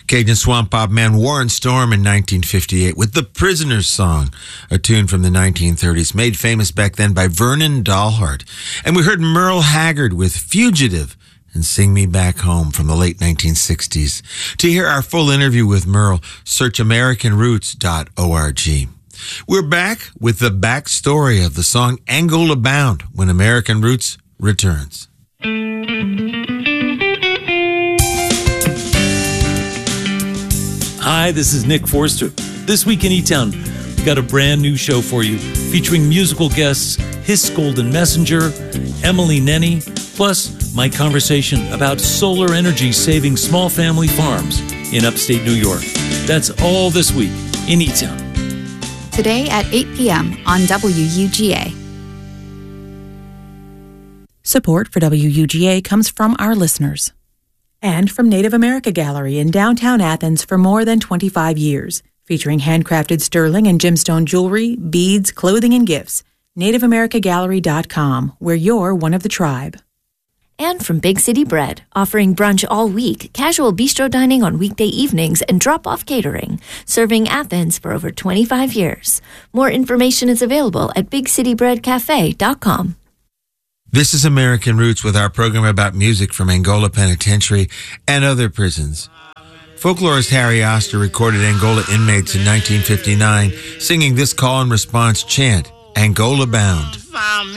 Cajun swamp pop man Warren Storm in 1958 with The Prisoner's Song, a tune from the 1930s, made famous back then by Vernon Dalhart. And we heard Merle Haggard with Fugitive and Sing Me Back Home from the late 1960s. To hear our full interview with Merle, search AmericanRoots.org. We're back with the backstory of the song Angola Bound when American Roots returns. Hi, this is Nick Forster. This week in E-Town, we got a brand new show for you featuring musical guests Hiss Golden Messenger, Emily Nenny, plus my conversation about solar energy saving small family farms in upstate New York. That's all this week in E-Town. Today at 8 p.m. on WUGA. Support for WUGA comes from our listeners. And from Native America Gallery in downtown Athens for more than 25 years, featuring handcrafted sterling and gemstone jewelry, beads, clothing, and gifts. NativeAmericaGallery.com, where you're one of the tribe. And from Big City Bread, offering brunch all week, casual bistro dining on weekday evenings, and drop-off catering, serving Athens for over 25 years. More information is available at BigCityBreadCafe.com. This is American Roots with our program about music from Angola Penitentiary and other prisons. Folklorist Harry Oster recorded Angola inmates in 1959, singing this call and response chant, Angola Bound.